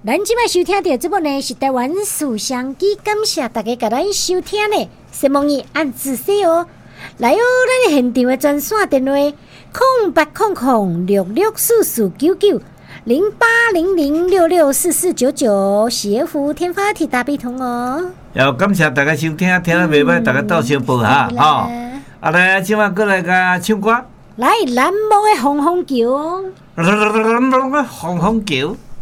咱即摆收听到节目呢是台湾思想机，感谢大家甲咱收听呢。希望你按仔细哦。来哦，咱现场的专线电话08006644990800664499，协福天发铁大悲通哦。 要感谢大家收听，听得袂歹，大家斗相报哈，吼。啊来，今晚过来甲唱歌。 来，蓝梦的红红桥。 红红桥。